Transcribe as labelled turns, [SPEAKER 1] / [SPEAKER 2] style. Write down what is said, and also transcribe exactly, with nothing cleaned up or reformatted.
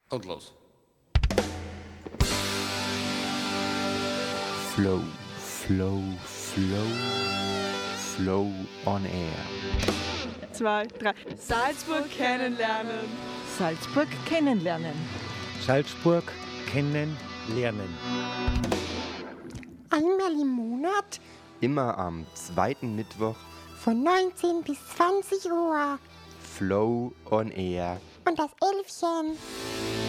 [SPEAKER 1] Und los.
[SPEAKER 2] Flow, Flow, Flow, Flow on Air.
[SPEAKER 3] Zwei, drei. Salzburg kennenlernen.
[SPEAKER 4] Salzburg kennenlernen.
[SPEAKER 5] Salzburg kennenlernen.
[SPEAKER 6] Einmal im Monat
[SPEAKER 2] Immer am zweiten Mittwoch
[SPEAKER 6] von neunzehn bis zwanzig Uhr.
[SPEAKER 2] Flow on Air.
[SPEAKER 6] Und das Elfchen